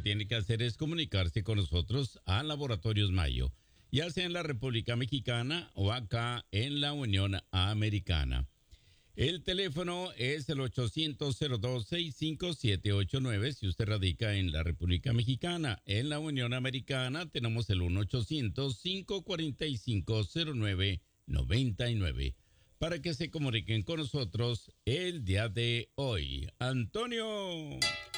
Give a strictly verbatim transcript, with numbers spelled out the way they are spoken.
tiene que hacer es comunicarse con nosotros a Laboratorios Mayo, ya sea en la República Mexicana o acá en la Unión Americana. El teléfono es el ochocientos cero dos sesenta y cinco setecientos ochenta y nueve si usted radica en la República Mexicana. En la Unión Americana tenemos el uno ochocientos cinco cuarenta y cinco cero nueve noventa y nueve para que se comuniquen con nosotros el día de hoy. Antonio.